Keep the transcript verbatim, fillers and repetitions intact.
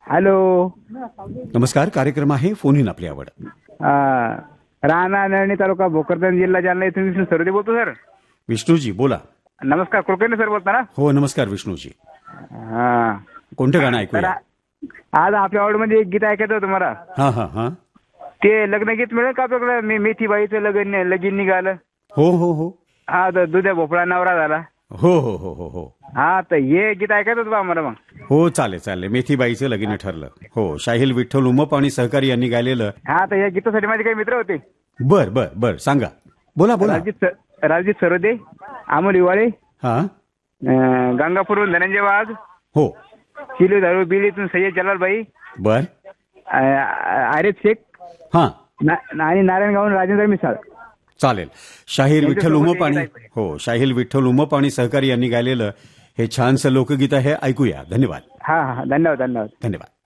Hello. नमस्कार. कार्यक्रम आहे फोन इन आपली आवड. हा, राणा नळणी तालुका भोकरदन जिल्हा जालना इथून विष्णू सरोदे बोलतो सर. विष्णूजी बोला. नमस्कार. कुलकर्णी सर बोलता ना? हो नमस्कार विष्णूजी. हा, कोणतं गाणं तर ऐकूया? आ- आज आपल्या आवडमध्ये एक गीत ऐकायचं होतं मला. हा हा हा. ते लग्न गीत मिळेल का आपल्याकडे? मी मेथीबाईचं लगन लगीन निघालं. हो हो हो हा, तर दुध्या भोपळा नवरा झाला. हो हो हो हो हो हा, तर हे गीत ऐकायचं होतं बा मला मग. हो चालेल चालेल. मेथीबाईचं लगीन ठरलं. हो, शाहील विठ्ठल उमप आणि सहकारी यांनी गायलेलं. हा, तर या गीतासाठी माझे काही मित्र होते. बर बर बर सांगा. बोला बोला. राजजीत स- राजजीत सरोदे, अमोल हिवाळे, हा अं, गंगापूरहून धनंजय वाघ, हो शिलू धारू बिलीतून सय्यद जलालबाई, बर अं, आरिफ शेख हा ना- आणि नारायणगावहून राजेंद्र मिसाळ. चालेल. शाहीर विठ्ठल यांच्यासोबत उमप एक आणि गीत ऐकूया. हो शाहीर विठ्ठल उमप आणि सहकारी यांनी गायलेलं हे छानसं लोकगीत आहे. ऐकूया. धन्यवाद हा हा, धन्यवाद धन्यवाद. धन्यवाद.